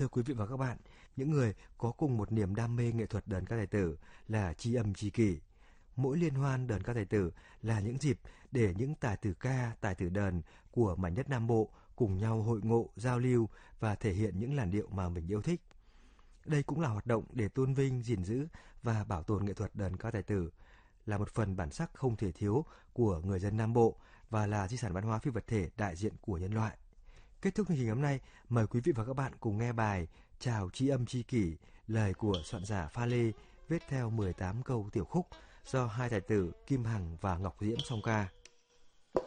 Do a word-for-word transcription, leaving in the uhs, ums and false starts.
Thưa quý vị và các bạn, những người có cùng một niềm đam mê nghệ thuật đờn ca tài tử là tri âm tri kỷ. Mỗi liên hoan đờn ca tài tử là những dịp để những tài tử ca, tài tử đờn của mảnh đất Nam Bộ cùng nhau hội ngộ, giao lưu và thể hiện những làn điệu mà mình yêu thích. Đây cũng là hoạt động để tôn vinh, gìn giữ và bảo tồn nghệ thuật đờn ca tài tử, là một phần bản sắc không thể thiếu của người dân Nam Bộ và là di sản văn hóa phi vật thể đại diện của nhân loại. Kết thúc chương trình hôm nay, mời quý vị và các bạn cùng nghe bài Chào tri âm tri kỷ, lời của soạn giả Pha Lê, viết theo mười tám câu tiểu khúc do hai tài tử Kim Hằng và Ngọc Diễm song ca.